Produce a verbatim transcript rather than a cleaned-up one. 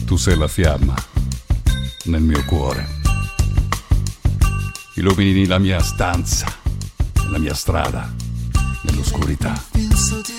Tu sei la fiamma nel mio cuore. Illumini la mia stanza, la mia strada nell'oscurità.